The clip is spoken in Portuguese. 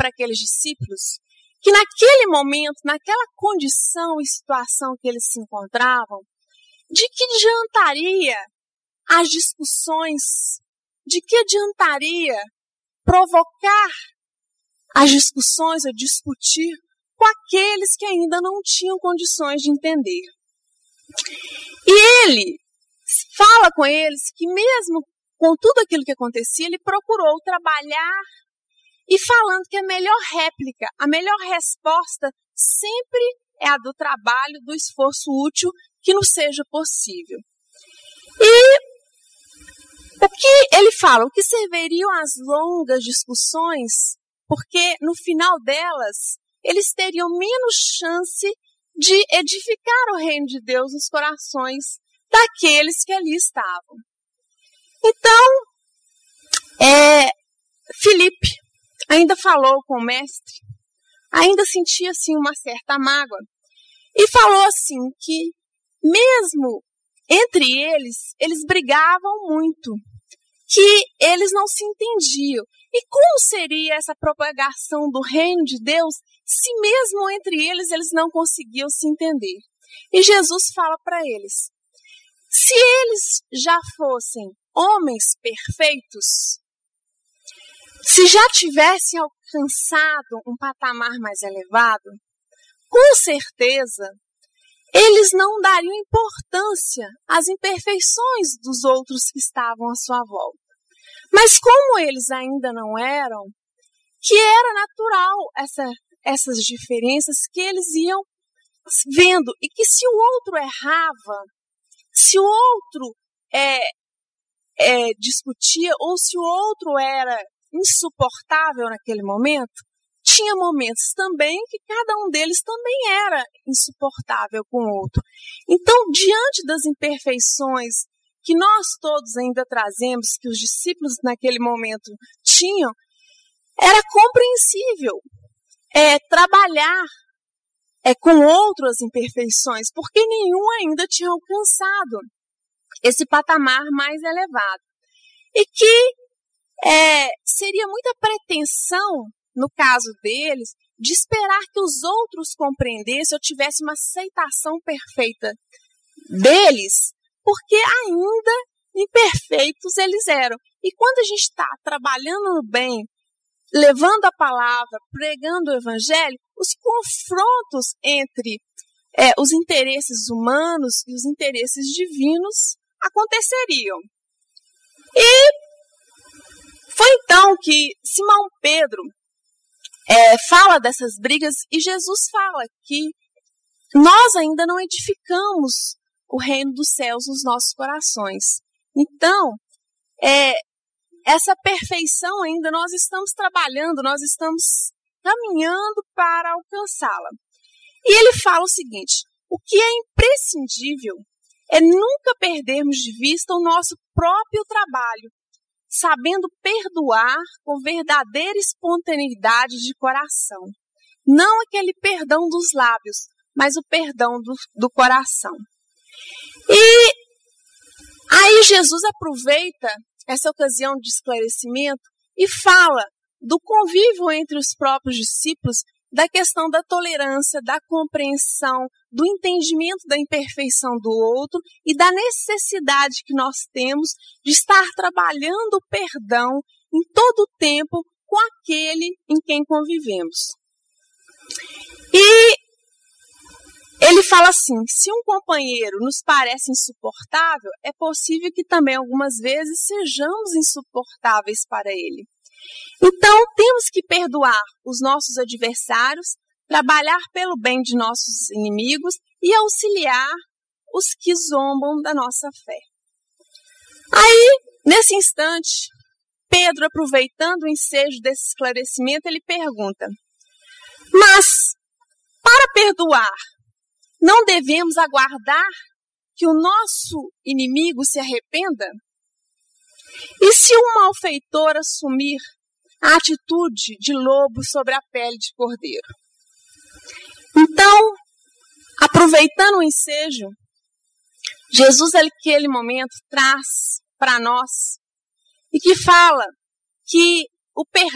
para aqueles discípulos que naquele momento, naquela condição e situação que eles se encontravam, de que adiantaria as discussões, de que adiantaria provocar as discussões, a discutir com aqueles que ainda não tinham condições de entender. E ele fala com eles que mesmo com tudo aquilo que acontecia, ele procurou trabalhar e falando que a melhor réplica, a melhor resposta sempre é a do trabalho, do esforço útil que nos seja possível. E o que ele fala, o que serviriam as longas discussões, porque no final delas, eles teriam menos chance de edificar o reino de Deus nos corações daqueles que ali estavam. Então, Filipe ainda falou com o mestre, ainda sentia assim uma certa mágoa, e falou assim que mesmo entre eles brigavam muito, que eles não se entendiam. E como seria essa propagação do reino de Deus se mesmo entre eles não conseguiam se entender? E Jesus fala para eles, se eles já fossem homens perfeitos, se já tivessem alcançado um patamar mais elevado, com certeza eles não dariam importância às imperfeições dos outros que estavam à sua volta. Mas como eles ainda não eram, que era natural essas diferenças que eles iam vendo, e que se o outro errava, se o outro discutia, ou se o outro era insuportável naquele momento, tinha momentos também que cada um deles também era insuportável com o outro. Então, diante das imperfeições que nós todos ainda trazemos, que os discípulos naquele momento tinham, era compreensível trabalhar com outras imperfeições, porque nenhum ainda tinha alcançado esse patamar mais elevado. E que seria muita pretensão, no caso deles, de esperar que os outros compreendessem ou tivessem uma aceitação perfeita deles, porque ainda imperfeitos eles eram. E quando a gente está trabalhando no bem, levando a palavra, pregando o evangelho, os confrontos entre os interesses humanos e os interesses divinos aconteceriam. E foi então que Simão Pedro fala dessas brigas, e Jesus fala que nós ainda não edificamos o reino dos céus nos nossos corações. Então, essa perfeição ainda nós estamos trabalhando, nós estamos caminhando para alcançá-la. E ele fala o seguinte, o que é imprescindível é nunca perdermos de vista o nosso próprio trabalho, sabendo perdoar com verdadeira espontaneidade de coração. Não aquele perdão dos lábios, mas o perdão do coração. E aí Jesus aproveita essa ocasião de esclarecimento e fala do convívio entre os próprios discípulos, da questão da tolerância, da compreensão, do entendimento da imperfeição do outro e da necessidade que nós temos de estar trabalhando o perdão em todo o tempo com aquele em quem convivemos. E ele fala assim, se um companheiro nos parece insuportável, é possível que também algumas vezes sejamos insuportáveis para ele. Então, temos que perdoar os nossos adversários, trabalhar pelo bem de nossos inimigos e auxiliar os que zombam da nossa fé. Aí, nesse instante, Pedro, aproveitando o ensejo desse esclarecimento, ele pergunta, mas, para perdoar, não devemos aguardar que o nosso inimigo se arrependa? E se um malfeitor assumir a atitude de lobo sobre a pele de cordeiro? Então, aproveitando o ensejo, Jesus, naquele momento, traz para nós e que fala que o perdão